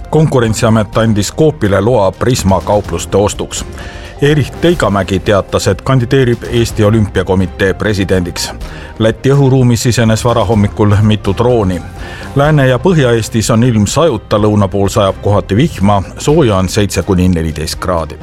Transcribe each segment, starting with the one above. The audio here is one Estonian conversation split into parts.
Konkurentsiamet andis Coopile loa Prisma kaupluste ostuks. Erich Teigamägi teatas, et kandideerib Eesti Olümpiakomitee presidendiks. Läti õhuruumis sisenes varahommikul mitu drooni. Lääne- ja Põhja-Eestis on ilm sajuta, lõuna pool sajab kohati vihma, sooja on 7–14 kraadi.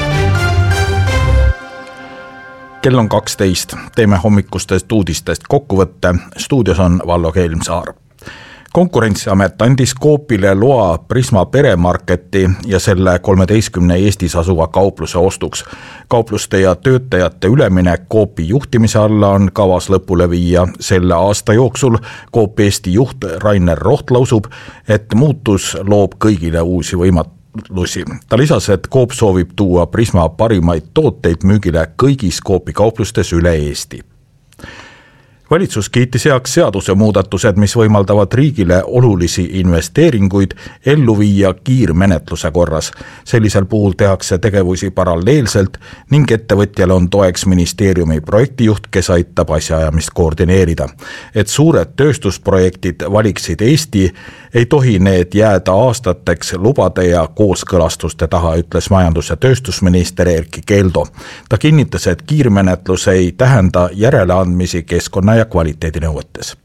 Kell on 12. Teeme hommikustest uudistest kokkuvõtte. Stuudios on Vallo Kelmsaar. Konkurentsiamet andis Coopile loa Prisma peremarketi ja selle 13 Eestis asuva kaupluse ostuks. Kaupluste ja töötajate üleminek Coopi juhtimise alla on kavas lõpule viia selle aasta jooksul. Coop Eesti juht Rainer Roht lausub, et muutus loob kõigile uusi võimalusi. Ta lisas, et Coop soovib tuua Prisma parimaid tooteid müügile kõigis Coopi kauplustes üle Eesti. Valitsus kiitis heaks seadusemuudatused, mis võimaldavad riigile olulisi investeeringuid ellu viia kiirmenetluse korras. Sellisel puhul tehakse tegevusi paralleelselt ning ettevõtjale on toeks ministeeriumi projektijuht, kes aitab asjaajamist koordineerida. Et suured tööstusprojektid valiksid Eesti, ei tohi need jääda aastateks lubade ja kooskõlastuste taha, ütles majandus- ja tööstusminister Erkki Keldo. Ta kinnitas, et kiirmenetlus ei tähenda järeleandmisi keskkonna ja kvaliteedinõuetes.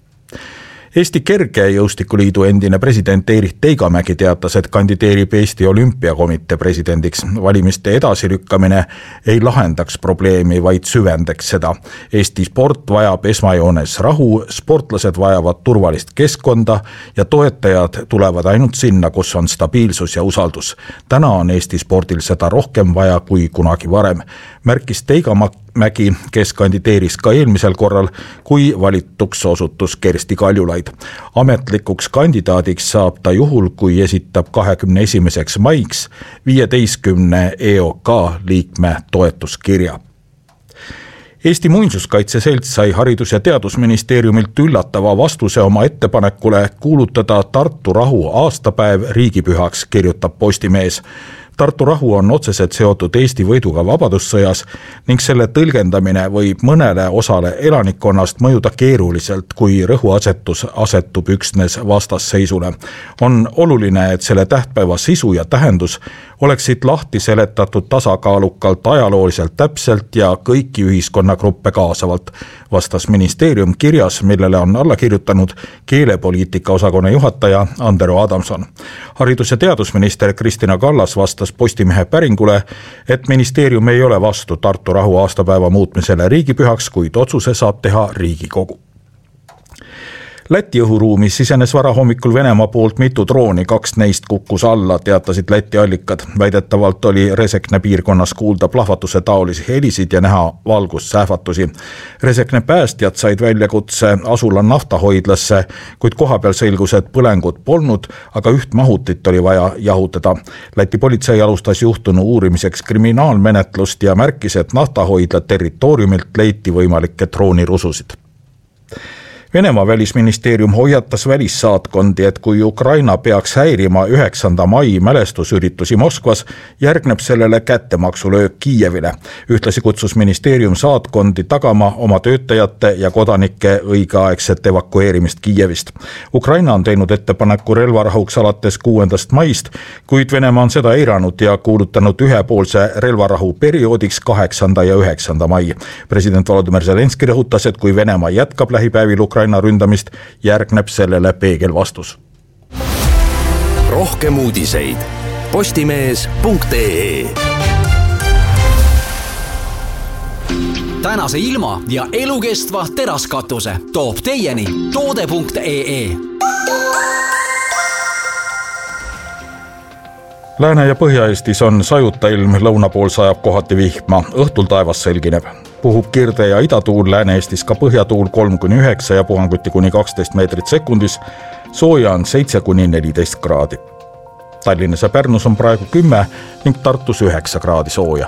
Eesti Kergejõustikuliidu endine president Erich Teigamägi teatas, et kandideerib Eesti Olümpiakomitee presidendiks. Valimiste edasilükkamine ei lahendaks probleemi, vaid süvendaks seda. Eesti sport vajab esmajoones rahu, sportlased vajavad turvalist keskkonda ja toetajad tulevad ainult sinna, kus on stabiilsus ja usaldus. Täna on Eesti spordil seda rohkem vaja kui kunagi varem, märkis Teigamägi, kes kandideeris ka eelmisel korral, kui valituks osutus Kersti Kaljulaid. Ametlikuks kandidaadiks saab ta juhul, kui esitab 21. maiks 15 EOK liikme toetuskirja. Eesti Muinsuskaitse Selts sai Haridus- ja Teadusministeeriumilt üllatava vastuse oma ettepanekule kuulutada Tartu rahu aastapäev riigipühaks, kirjutab Postimees. Tartu rahu on otseselt seotud Eesti võiduga vabadussõjas ning selle tõlgendamine võib mõnele osale elanikkonnast mõjuda keeruliselt, kui rõhuasetus asetub üksnes vastasseisule. On oluline, et selle tähtpäeva sisu ja tähendus oleksid lahti seletatud tasakaalukalt, ajalooliselt täpselt ja kõiki ühiskonnagruppe kaasavalt, vastas ministeerium kirjas, millele on alla kirjutanud keelepoliitika osakonna juhataja Andero Adamson. Haridus- ja teadusminister Kristina Kallas vastas Postimehe päringule, et ministeerium ei ole vastu Tartu rahu aastapäeva muutmisele riigipühaks, kuid otsuse saab teha Riigikogu. Läti õhuruumis sisenes varahommikul Venemaa poolt mitu drooni, 2 neist kukkus alla, teatasid Läti allikad. Väidetavalt oli Resekne piirkonnas kuulda plahvatuse taolisi helisid ja näha valgussähvatusi. Resekne päästjad said väljakutse asula naftahoidlasse, kuid kohapeal selgus, et põlengut polnud, aga üht mahutit oli vaja jahutada. Läti politsei alustas juhtunu uurimiseks kriminaalmenetlust ja märkis, et naftahoidla territooriumilt leiti võimalikke droonirususid. Venemaa välisministeerium hoiatas välissaatkondi, et kui Ukraina peaks häirima 9. mai mälestusüritusi Moskvas, järgneb sellele kättemaksulöök Kiievile. Ühtlasi kutsus ministeerium saatkondi tagama oma töötajate ja kodanike õigeaegset evakueerimist Kiievist. Ukraina on teinud ettepaneku relvarahuks alates 6. maist, kuid Venemaa on seda eiranud ja kuulutanud ühepoolse relvarahu perioodiks 8. ja 9. mai. President Volodymyr Zelenski rõhutas, et kui Venemaa jätkab lähipäevil Ukraina ründamist, järgneb sellele peegelvastus. Rohkem uudiseid postimees.ee. Tänase ilma ja elukestva teraskatuse toob teieni toode.ee. Lääne- ja Põhja-Eestis on sajuta ilm, lõuna pool sajab kohati vihma, õhtul taevas selgineb. Puhub kirde- ja idatuul, Lääne-Eestis ka põhjatuul 3–9 ja puhanguti kuni 12 meetrit sekundis, sooja on 7–14 kraadi. Tallinnas ja Pärnus on praegu 10 ning Tartus 9 kraadi sooja.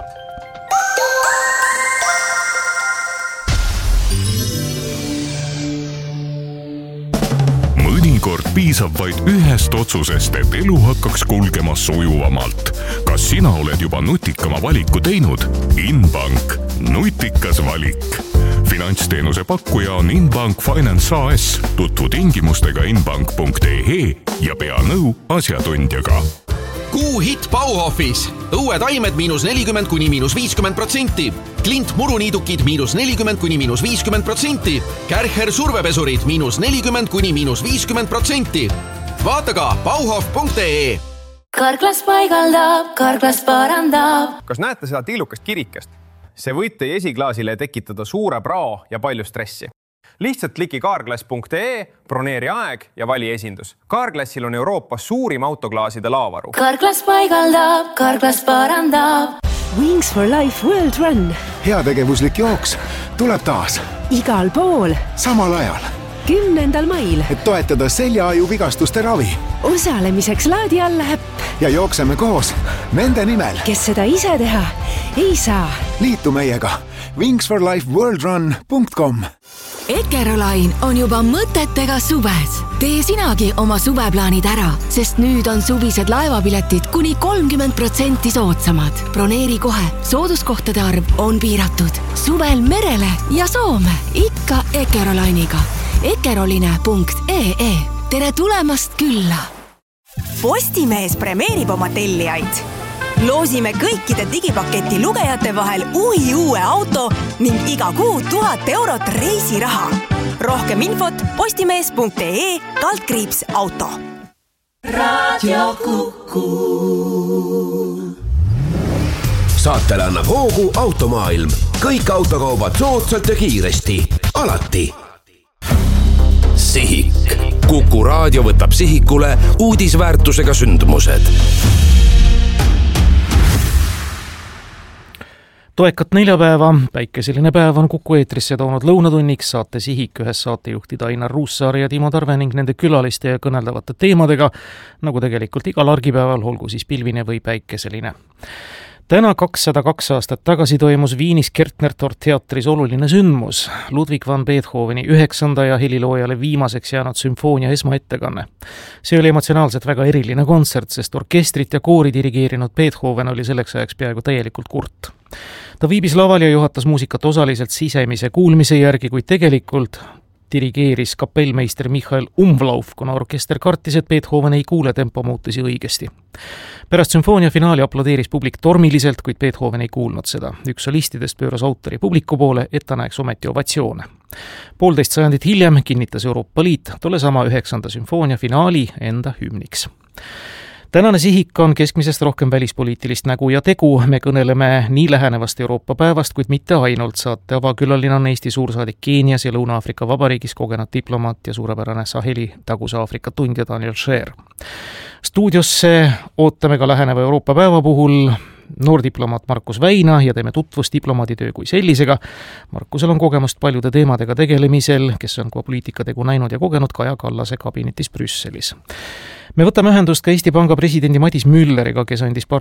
Mõnikord piisab vaid ühest otsusest, et elu hakkaks kulgema sujuvamalt. Kas sina oled juba nutikama valiku teinud? Inbank. Nutikas valik. finantsteenuse pakkuja on Inbank Finance AS. Tutvu tingimustega inbank.ee ja pea nõu asjatundjaga. Kuuhitt Bauhofis. Õuetaimed -40––50%. Klint muruniidukid -40––50%. Kärcher survepesurid -40––50%. Vaata ka bauhof.ee. Karklas paigaldab, Karklas parandab. Kas näete seda tillukast kirikest? See võib teie esiklaasile tekitada suure prao ja palju stressi. Lihtsalt kliki carglass.ee, broneeri aeg ja vali esindus. Carglassil on Euroopas suurim autoklaaside laavaru. Karklas paigaldab, Karklas parandab. Wings for Life World Run. Heategevuslik jooks tuleb taas. Igal pool. Samal ajal. 10. mail. Et toetada seljaaju vigastuste ravi. Osalemiseks laadi alla äpp. Ja jookseme koos nende nimel. Kes seda ise teha ei saa. Liitu meiega. wingsforlifeworldrun.com. Ekerolain on juba mõtetega suves. Tee sinagi oma suveplaanid ära, sest nüüd on suvised laevapiletid kuni 30% soodsamad. Broneeri kohe, sooduskohtade arv on piiratud. Suvel merele ja Soome, ikka Ekerolainiga. Ekeroline.ee. Tere tulemast külla! Postimees premeerib oma tellijaid. Loosime kõikide digipaketi lugejate vahel uue auto ning iga kuu 1000 eurot reisiraha. Rohkem infot postimees.ee/auto. Radio Kuku. Saatele annab hoogu Automaailm. Kõik autokaubad soodsalt ja kiiresti. Alati. Sihik. Kuku raadio võtab sihikule uudisväärtusega sündmused. Toekat neljapäeva, päikeseline päev on Kuku eetrisse toonud lõunatunniks saate Sihik ühes saatejuhtida Ainar Ruussaar ja Timo Tarve ning nende külaliste ja kõneldavate teemadega, nagu tegelikult igal argipäeval, olgu siis pilvine või päikeseline. Täna 202 aastat tagasi toimus Viinis Kertner-Tort teatris oluline sündmus. Ludwig van Beethoveni 9. ja heliloojale viimaseks jäänud sümfoonia esmaettekanne. See oli emotsionaalselt väga eriline kontsert, sest orkestrit ja koori dirigeerinud Beethoven oli selleks ajaks peaaegu täielikult kurt. Ta viibis laval ja juhatas muusikat osaliselt sisemise kuulmise järgi, kuid tegelikult dirigeeris kapellmeister Michael Umlauf, kuna orkester kartis, et Beethoven ei kuule tempomuutusi õigesti. Pärast sümfoonia finaali aplodeeris publik tormiliselt, kuid Beethoven ei kuulnud seda. Üks solistidest pööras autori publiku poole, et ta näeks ometi ovatsioone. 1,5 sajandit hiljem kinnitas Euroopa Liit tolle sama 9. sümfoonia finaali enda hümniks. Tänane Sihik on keskmisest rohkem välispoliitilist nägu ja tegu. Me kõneleme nii lähenevast Euroopa päevast, kuid mitte ainult. Saate avakülaline on Eesti suursaadik Keenias ja Lõuna-Afrika Vabariigis kogenud diplomaat ja suurepärane Saheli Taguse Aafrika tundja Daniel Scheer. Stuudiosse ootame ka läheneva Euroopa päeva puhul noordiplomaat Markus Väina ja teeme tutvust diplomaaditöö kui sellisega. Markusel on kogemust paljude teemadega tegelemisel, kes on ka poliitikategu näinud ja kogenud Kaja Kallase kabinetis Brüsselis. Me võtame ühendust ka Eesti Panga presidendi Madis Mülleriga, kes andis